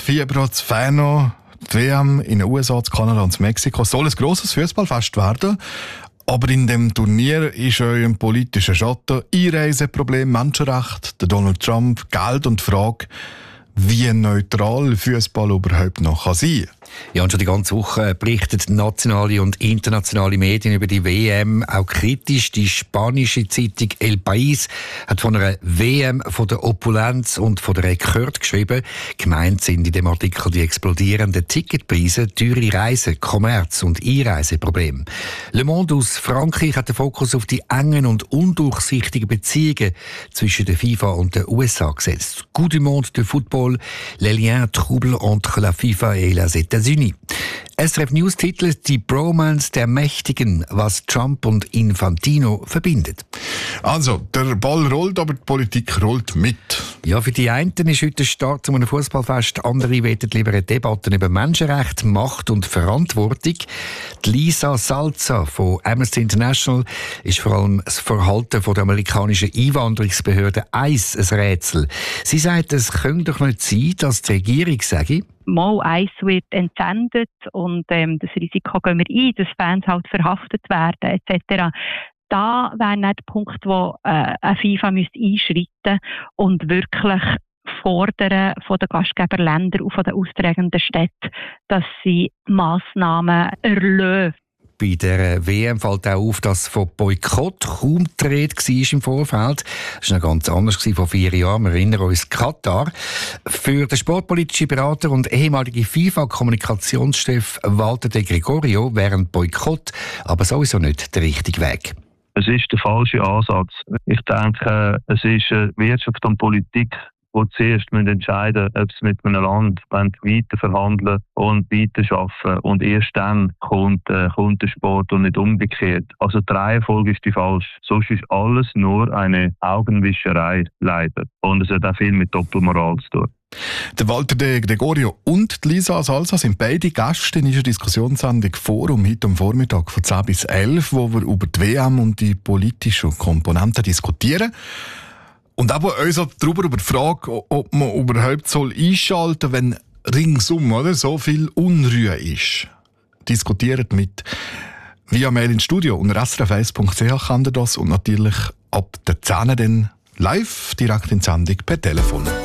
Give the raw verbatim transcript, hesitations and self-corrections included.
Fieber, das Ferno, die W M in den U S A, Kanada und Mexiko soll ein grosses Fußballfest werden. Aber in dem Turnier ist euer politischer Schatten, Einreiseproblem, Menschenrechte, der Donald Trump, Geld und die Frage, wie neutral Fußball überhaupt noch sein kann. Ja, und schon die ganze Woche berichten nationale und internationale Medien über die W M, auch kritisch. Die spanische Zeitung El País hat von einer W M von der Opulenz und von der Rekord geschrieben. Gemeint sind in dem Artikel die explodierenden Ticketpreise, teure Reisen, Kommerz- und Einreiseprobleme. Le Monde aus Frankreich hat den Fokus auf die engen und undurchsichtigen Beziehungen zwischen der FIFA und den U S A gesetzt. Coup du monde de football, les liens troubles entre la FIFA et les États-Unis. S R F News titelt «Die Bromance der Mächtigen», was Trump und Infantino verbindet. Also, der Ball rollt, aber die Politik rollt mit. Ja, für die einen ist heute der Start zu einem Fußballfest. Andere wollen lieber eine Debatte über Menschenrechte, Macht und Verantwortung. Die Lisa Salza von Amnesty International ist vor allem das Verhalten der amerikanischen Einwanderungsbehörde eins ein Rätsel. Sie sagt, es könnte doch nicht sein, dass die Regierung sage, mal eins wird entsendet und ähm, das Risiko gehen wir ein, dass Fans halt verhaftet werden et cetera. Da wäre nicht der Punkt, wo äh, eine FIFA müsste einschreiten und wirklich fordern von den Gastgeberländern und von den austragenden Städten, dass sie Massnahmen erlösen. Bei der W M fällt auch auf, dass von Boykott kaum die Rede war im Vorfeld. Das war noch ganz anders vor vier Jahren. Wir erinnern uns Katar. Für den sportpolitischen Berater und ehemaligen FIFA-Kommunikationschef Walter De Gregorio wäre ein Boykott aber sowieso nicht der richtige Weg. Es ist der falsche Ansatz. Ich denke, es ist Wirtschaft und Politik, die zuerst entscheiden müssen, ob sie mit einem Land weiter verhandeln und weiter arbeiten. Und erst dann kommt, äh, kommt der Sport und nicht umgekehrt. Also die Reihenfolge ist die falsch. Sonst ist alles nur eine Augenwischerei, leider. Und es hat auch viel mit Doppelmoral zu tun. Der Walter De Gregorio und die Lisa Salza sind beide Gäste in unserer Diskussionssendung «Forum» heute am Vormittag von zehn bis elf, wo wir über die W M und die politischen Komponenten diskutieren. Und auch uns darüber über die Frage, ob man überhaupt soll einschalten soll, wenn ringsum oder, so viel Unruhe ist. Diskutiert mit via Mail ins Studio unter s r f eins punkt c h kann ihr das und natürlich ab der zehn dann live direkt in die Sendung per Telefon.